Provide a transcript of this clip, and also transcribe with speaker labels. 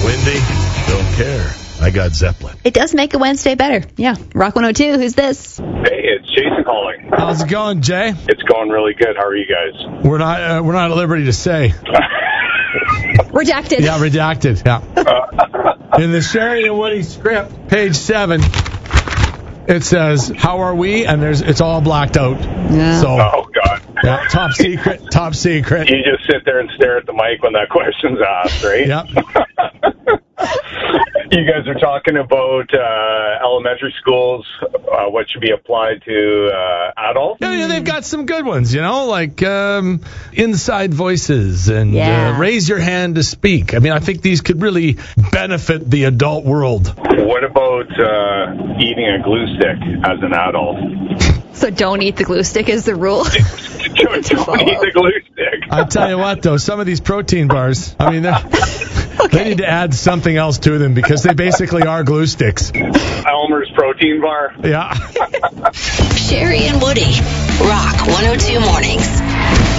Speaker 1: windy, don't care. I got Zeppelin.
Speaker 2: It does make a Wednesday better. Yeah. Rock 102, who's this?
Speaker 3: Hey, it's Jason calling.
Speaker 4: How's it going, Jay?
Speaker 3: It's going really good. How are you guys?
Speaker 4: We're not at liberty to say.
Speaker 2: Redacted.
Speaker 4: Yeah, redacted. Yeah. In the Sherry and Woody script, page 7, it says, "How are we?" And it's all blacked out.
Speaker 2: Yeah.
Speaker 4: So,
Speaker 3: Oh, God.
Speaker 4: yeah, top secret, top secret.
Speaker 3: You just sit there and stare at the mic when that question's asked, right?
Speaker 4: Yep.
Speaker 3: You guys are talking about elementary schools, what should be applied to adults.
Speaker 4: Yeah, they've got some good ones, like inside voices and
Speaker 2: Yeah.
Speaker 4: raise your hand to speak. I mean, I think these could really benefit the adult world.
Speaker 3: What about eating a glue stick as an adult?
Speaker 2: So don't eat the glue stick is the rule.
Speaker 3: Don't eat the glue stick.
Speaker 4: I tell you what, though, some of these protein bars, I mean, they need to add something else to them because they basically are glue sticks.
Speaker 3: Elmer's protein bar.
Speaker 4: Yeah.
Speaker 5: Sherry and Woody, Rock 102 Mornings.